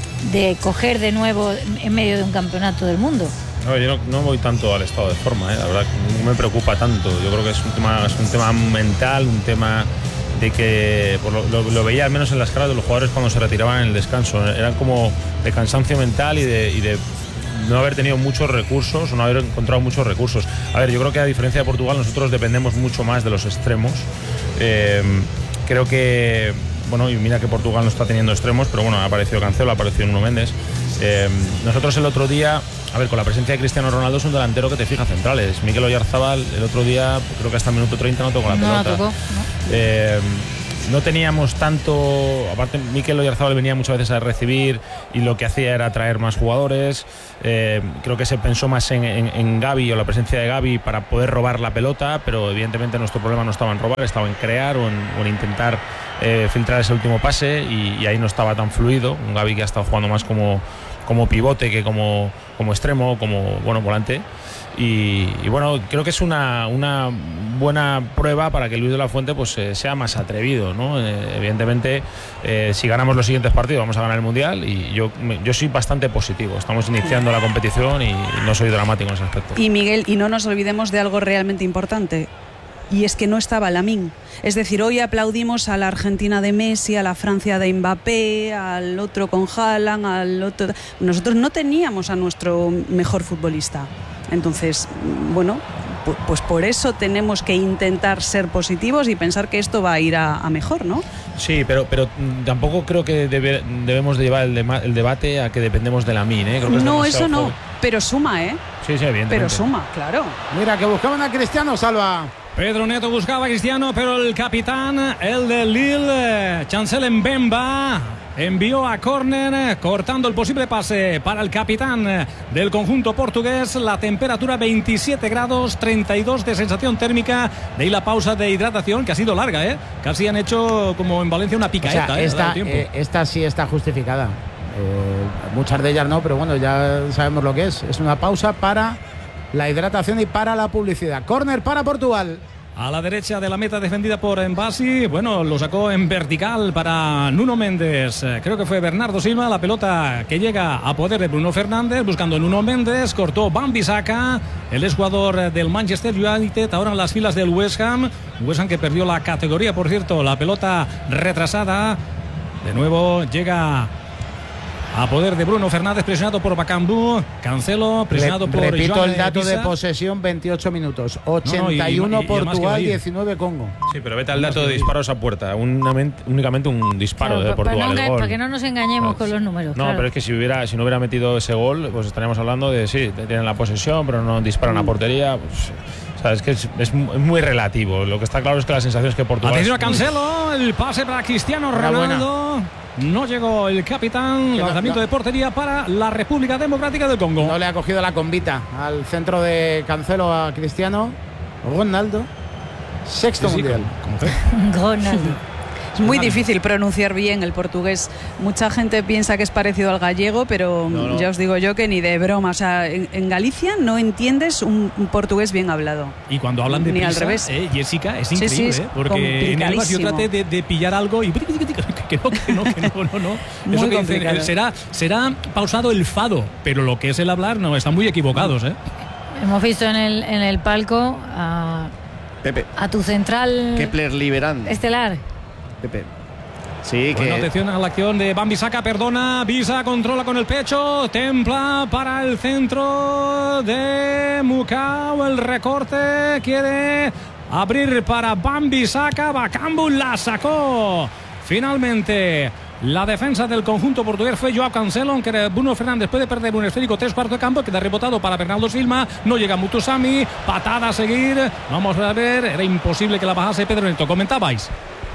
de coger de nuevo en medio de un campeonato del mundo. No, yo no, no voy tanto al estado de forma, ¿eh? La verdad que no me preocupa tanto. Yo creo que es un tema, es un tema mental, un tema de que por lo, lo, lo veía al menos en las caras de los jugadores cuando se retiraban en el descanso. Eran como de cansancio mental y de, y de no haber tenido muchos recursos o no haber encontrado muchos recursos. A ver, yo creo que a diferencia de Portugal nosotros dependemos mucho más de los extremos. Eh, creo que bueno, y mira que Portugal no está teniendo extremos, pero bueno, ha aparecido Cancelo, ha aparecido Nuno Méndez. Eh, nosotros el otro día, a ver, con la presencia de Cristiano Ronaldo es un delantero que te fija centrales. Mikel Oyarzabal el otro día, creo que hasta el minuto treinta no tocó la pelota. No la tocó, no. Eh, no teníamos tanto, aparte Mikel Oyarzabal venía muchas veces a recibir y lo que hacía era traer más jugadores. Eh, creo que se pensó más en, en, en Gavi o la presencia de Gavi para poder robar la pelota, pero evidentemente nuestro problema no estaba en robar, estaba en crear o en, o en intentar eh, filtrar ese último pase y, y ahí no estaba tan fluido. Un Gavi que ha estado jugando más como, como pivote que como, como extremo, como bueno, volante. Y, y bueno, creo que es una, una buena prueba para que Luis de la Fuente pues eh, sea más atrevido, ¿no? Eh, evidentemente, eh, si ganamos los siguientes partidos vamos a ganar el Mundial y yo, yo soy bastante positivo. Estamos iniciando la competición y no soy dramático en ese aspecto. Y Miguel, y no nos olvidemos de algo realmente importante. Y es que no estaba Lamine. Es decir, hoy aplaudimos a la Argentina de Messi, a la Francia de Mbappé, al otro con Haaland, al otro... Nosotros no teníamos a nuestro mejor futbolista. Entonces, bueno, pues por eso tenemos que intentar ser positivos y pensar que esto va a ir a, a mejor, ¿no? Sí, pero, pero tampoco creo que debe, debemos de llevar el, de, el debate a que dependemos de Lamine, ¿eh? Creo que es no, eso no, joven. Pero suma, ¿eh? Sí, sí, evidentemente. Pero suma, claro. Mira, que buscaban a Cristiano, Salva. Pedro Neto buscaba a Cristiano, pero el capitán, el de Lille, Chancel Mbemba, envió a córner, cortando el posible pase para el capitán del conjunto portugués. La temperatura veintisiete grados, treinta y dos de sensación térmica. De ahí la pausa de hidratación, que ha sido larga, ¿eh? Casi han hecho como en Valencia una picaeta. O sea, esta, ¿eh? eh, esta sí está justificada. Eh, muchas de ellas no, pero bueno, ya sabemos lo que es. Es una pausa para la hidratación y para la publicidad. Córner para Portugal. A la derecha de la meta defendida por Mbassi. Bueno, lo sacó en vertical para Nuno Méndez. Creo que fue Bernardo Silva. La pelota que llega a poder de Bruno Fernández. Buscando Nuno Méndez. Cortó Wan-Bissaka, el exjugador del Manchester United. Ahora en las filas del West Ham. West Ham que perdió la categoría, por cierto. La pelota retrasada. De nuevo llega a poder de Bruno Fernández, presionado por Bakambu. Cancelo, presionado Re, por repito Joan el dato Pisa. de posesión, veintiocho minutos, ochenta y uno no, no, y, y, y Portugal, diecinueve Congo. Sí, pero vete al dato de disparos a puerta, Unamente, únicamente un disparo Claro, de Portugal. para, no, el gol. para que no nos engañemos No, con los números. No, claro. pero es que si hubiera, si no hubiera metido ese gol, pues estaríamos hablando de sí, tienen la posesión, pero no disparan a portería. Pues, o sea, es que es, es muy relativo. Lo que está claro es que la sensación es que Portugal. Atención a es... Cancelo, el pase para Cristiano Ronaldo. No llegó el capitán. Lanzamiento no, no. de portería para la República Democrática del Congo. No le ha cogido la combita al centro de Cancelo a Cristiano Ronaldo. Sexto sí, sí, mundial. Ronaldo. Es muy difícil pronunciar bien el portugués. Mucha gente piensa que es parecido al gallego, pero no, no. ya os digo yo que ni de broma. O sea, en, en Galicia no entiendes un, un portugués bien hablado. Y cuando hablan de ni prisa, al revés. Eh, Jessica, es increíble, sí, sí, es ¿eh? Porque en el yo traté de, de pillar algo y que no, que no, que no, no, no. Muy Eso que complicado. dicen, será, será pausado el fado, pero lo que es el hablar no, están muy equivocados, ¿eh? Hemos visto en el, en el palco a, Pepe. a tu central Kepler Liberán. estelar. Pepe. Sí, bueno, que... atención a la acción de Wan-Bissaka, perdona, Visa controla con el pecho, templa para el centro de Mukau, el recorte, quiere abrir para Wan-Bissaka, Bakambu la sacó. Finalmente, la defensa del conjunto portugués fue Joao Cancelo, aunque Bruno Fernández puede perder un esférico tres cuartos de campo, queda rebotado para Bernardo Silva, no llega Mutusami, patada a seguir, vamos a ver, era imposible que la bajase Pedro Neto, comentabais.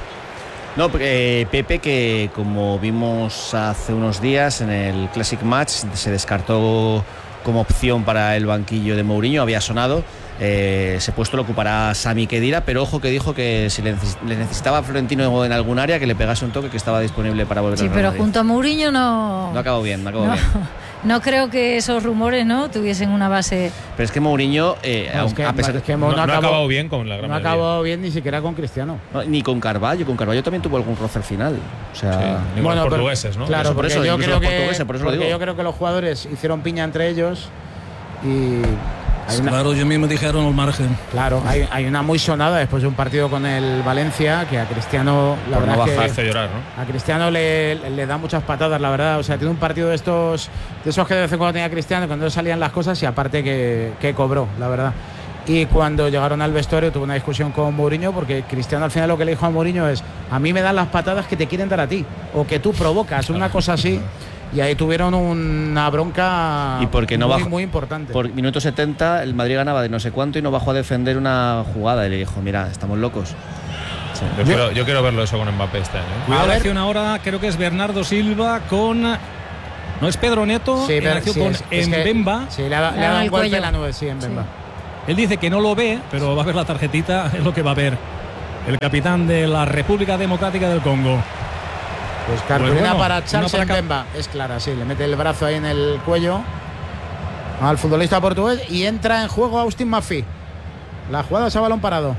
No, eh, Pepe, que como vimos hace unos días en el Classic Match, se descartó como opción para el banquillo de Mourinho, había sonado. Eh, ese puesto lo ocupará Sami Khedira, pero ojo que dijo que si le, neces- le necesitaba a Florentino en algún área, que le pegase un toque, que estaba disponible para volver Sí, al Real pero Madrid. junto a Mourinho no... No acabó bien, no acabó no, bien. no creo que esos rumores, ¿no?, tuviesen una base... Pero es que Mourinho, eh, No, es que- a pesar es que No, no, no ha acabó, acabado bien con la gran no ha mayoría. acabado bien ni siquiera con Cristiano. no, ni con Carvalho, con Carvalho también tuvo algún roce al final. O sea, Sí, ni con los pero- portugueses, ¿no? Claro, Por porque eso, yo incluso creo los que portugueses, por eso lo porque digo. yo creo que los jugadores hicieron piña entre ellos y hay una, Claro, ellos mismos dijeron al margen. claro, hay, hay una muy sonada después de un partido con el Valencia que a Cristiano la Por no verdad es bajar, que hace llorar, ¿no? a Cristiano le, le da muchas patadas, la verdad. O sea, tiene un partido de estos, de esos que de vez en cuando tenía Cristiano, cuando no salían las cosas y aparte que, que cobró, la verdad. Y cuando llegaron al vestuario tuvo una discusión con Mourinho porque Cristiano al final lo que le dijo a Mourinho es: a mí me dan las patadas que te quieren dar a ti o que tú provocas, una cosa así. Y ahí tuvieron una bronca y porque no muy, bajó, muy importante. Por minuto setenta el Madrid ganaba de no sé cuánto y no bajó a defender una jugada y le dijo: mira, estamos locos. Sí. Yo, quiero, yo quiero verlo eso con Mbappé este año. ¿eh? Cuidado A la ver. acción ahora, creo que es Bernardo Silva con... No es Pedro Neto, Sí, en pero- acción sí, con es- es que- Mbemba. Sí, le ha, le ha Le ha dado dado un el golpe cuello. en la nube, sí, en Bemba. Él dice que no lo ve, pero va a ver la tarjetita, es lo que va a ver el capitán de la República Democrática del Congo. Pues cartulina Pues bueno, para una Charles para ca- Mbemba. Es clara, sí, le mete el brazo ahí en el cuello al futbolista portugués y entra en juego Austin Maffy. La jugada es a balón parado.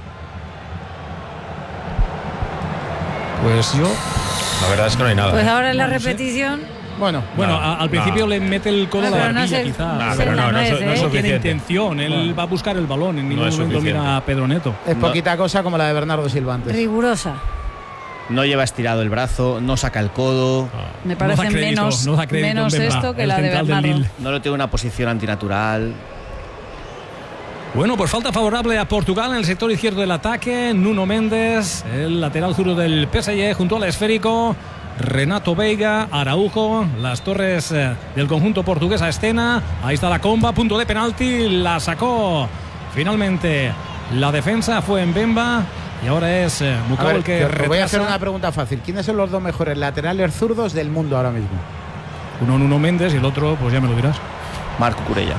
Pues yo... La verdad es que no hay nada. Pues ¿eh? ahora en la No, no sé. repetición... Bueno, Bueno, Nada, a- al principio nada. le mete el codo Ah, a la pero no barbilla, sé- quizá. Nah, no pero sé, no, la no, es- nuez, no es ¿eh? No tiene suficiente. intención, él Bueno. va a buscar el balón, en ningún No es momento suficiente. mira a Pedro Neto. es No. poquita cosa como la de Bernardo Silva antes. Rigurosa. No lleva estirado el brazo, no saca el codo, Me No parece da crédito, menos, no da crédito menos Mbemba, esto que el la de central del Bernardo. Lille. no le tiene una posición antinatural. Bueno, pues falta favorable a Portugal en el sector izquierdo del ataque. Nuno Méndez, el lateral zurdo del P S G, junto al esférico. Renato Veiga, Araujo, las torres eh, del conjunto portugués a escena. Ahí está la comba, punto de penalti, la sacó finalmente la defensa, fue Mbemba. Y ahora es eh, A Mukau ver, el que te- te voy a hacer retrasa. una pregunta fácil. ¿Quiénes son los dos mejores laterales zurdos del mundo ahora mismo? Uno Nuno Méndez y el otro, pues ya me lo dirás. Marco Curella.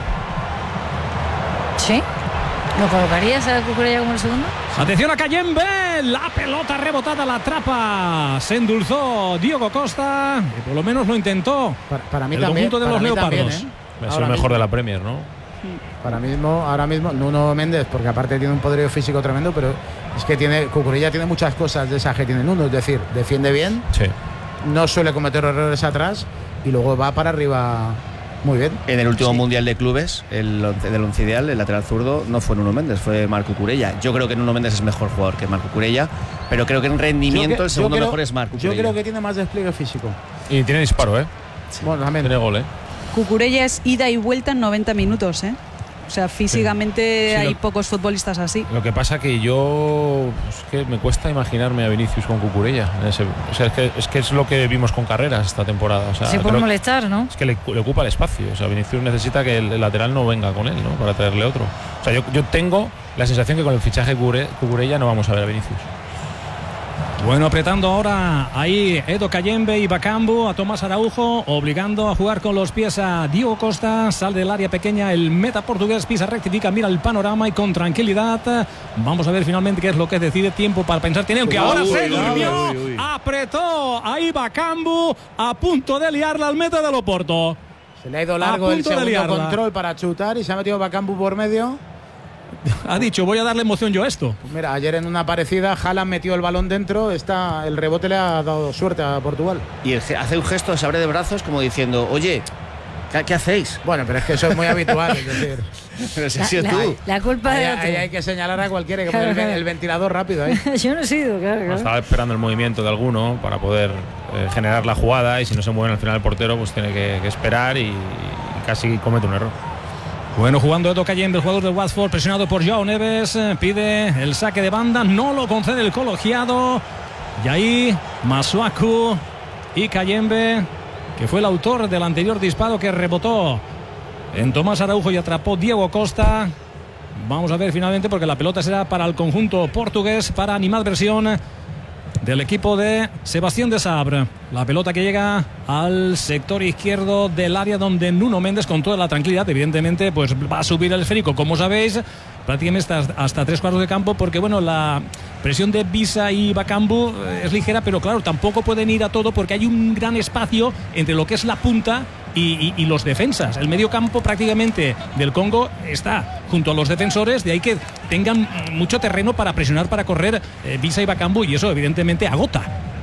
¿Sí? ¿Lo colocarías a Cucurella como el segundo? Atención a Cayembe, la pelota rebotada, la atrapa, se endulzó Diogo Costa y por lo menos lo intentó. Para, para mí El también. conjunto de para los mí también, leopardos. ¿eh? Es Ahora el mejor mismo. de la Premier, ¿no? Para mismo, ahora mismo, Nuno Méndez, porque aparte tiene un poderío físico tremendo, pero es que tiene, Cucurella tiene muchas cosas de esas que tiene Nuno, es decir, defiende bien, Sí. no suele cometer errores atrás y luego va para arriba muy bien. En el último Sí. Mundial de Clubes, el once, del once ideal, el lateral zurdo no fue Nuno Méndez, fue Marco Curella. Yo creo que Nuno Méndez es mejor jugador que Marco Curella, pero creo que en rendimiento Yo que- el segundo yo creo- mejor es Marco Yo Curella. creo que tiene más despliegue físico. Y tiene disparo, ¿eh? Bueno, también. Tiene gol, ¿eh? Cucurella es ida y vuelta en noventa minutos, ¿eh? O sea, físicamente Sí, hay lo- pocos futbolistas así. Lo que pasa que yo es que me cuesta imaginarme a Vinicius con Cucurella. En ese- o sea, es que, es que es lo que vimos con Carreras esta temporada. O sea, Se puede creo- molestar, ¿no? es que le, le ocupa el espacio. O sea, Vinicius necesita que el, el lateral no venga con él, ¿no? Para traerle otro. O sea, yo, yo tengo la sensación que con el fichaje Cure- Cucurella no vamos a ver a Vinicius. Bueno, apretando ahora ahí Edo Cayembe y Bakambu a Tomás Araujo, obligando a jugar con los pies a Diogo Costa. Sale del área pequeña el meta portugués, pisa, rectifica, mira el panorama y con tranquilidad. Vamos a ver finalmente qué es lo que decide. Tiempo para pensar. Tiene que ahora Uy, se uy, durmió. uy, uy. Apretó ahí Bakambu a punto de liarla al meta del Oporto. Se le ha ido A largo el punto de segundo liarla. control para chutar y se ha metido Bakambu por medio. Ha dicho, voy a darle emoción yo a esto. Pues mira, ayer en una parecida, Haaland metió el balón dentro, está, el rebote le ha dado suerte a Portugal. Y el ge- hace un gesto, se abre de brazos como diciendo: oye, ¿qué, qué hacéis? Bueno, pero es que eso es muy habitual, es decir, Pero si La, has sido la- tú. la culpa ahí, de otro. ahí hay que señalar a cualquiera, hay que Claro, poner el, claro. el ventilador rápido ahí. Yo no he sido, claro, claro. Estaba esperando el movimiento de alguno para poder eh, generar la jugada, y si no se mueven al final el portero, pues tiene que, que esperar y, y casi comete un error. Bueno, jugando Edo Cayembe, el jugador del Watford, presionado por Joao Neves, eh, pide el saque de banda, no lo concede el colegiado. Y ahí Masuaku y Cayembe, que fue el autor del anterior disparo que rebotó en Tomás Araujo y atrapó Diego Costa. Vamos a ver finalmente, porque la pelota será para el conjunto portugués, para animadversión del equipo de Sebastián de Sabre. La pelota que llega al sector izquierdo del área, donde Nuno Méndez, con toda la tranquilidad, evidentemente, pues va a subir el esférico, como sabéis, prácticamente hasta, hasta tres cuartos de campo, porque bueno, la presión de Visa y Bakambu es ligera, pero claro, tampoco pueden ir a todo porque hay un gran espacio entre lo que es la punta y, y, y los defensas. El medio campo prácticamente del Congo está junto a los defensores, de ahí que tengan mucho terreno para presionar, para correr eh, Visa y Bakambu, y eso evidentemente agota.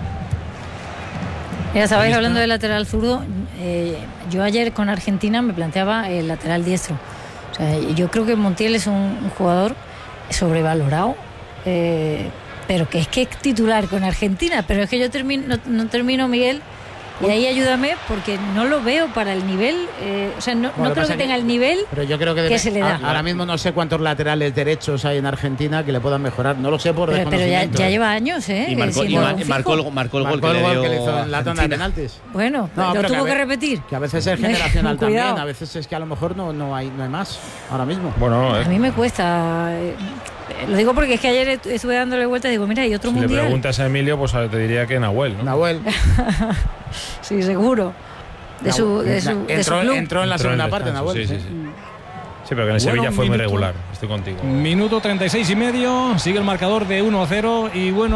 Ya sabéis, hablando del lateral zurdo, eh, yo ayer con Argentina me planteaba el lateral diestro. O sea, yo creo que Montiel es un, un jugador sobrevalorado, eh, pero que es que es titular con Argentina. Pero es que yo termino, no, no termino, Miguel, y ahí ayúdame, porque no lo veo para el nivel, eh, o sea, no, Bueno, no creo que tenga el nivel pero yo creo que, que debe, se le da. Ahora mismo no sé cuántos laterales derechos hay en Argentina que le puedan mejorar. No lo sé por Pero, pero ya, desconocimiento. ya ¿eh? lleva años, ¿eh? Y marcó, y siendo ma- un fijo. marcó, el, marcó el gol Marcó que el le gol que le dio hizo en la tanda de Argentina. penaltis. Bueno, No, lo pero tuvo que, que a ve- repetir. Que a veces es generacional Cuidado. también, a veces es que a lo mejor no, no, hay, no hay más ahora mismo. Bueno, A eh, mí me cuesta. eh, Lo digo porque es que ayer estu- estuve dándole vueltas y digo, mira, hay otro si le mundial. preguntas a Emilio, pues te diría que Nahuel, ¿no? Nahuel Sí, seguro. De su, de su, entró, de su club. entró en la Entró segunda el parte, descanso, Nahuel. sí, sí, sí. sí. Sí, pero que en el Bueno, Sevilla fue muy minuto- regular. Estoy contigo. Minuto treinta y seis y medio, sigue el marcador de uno a cero y bueno.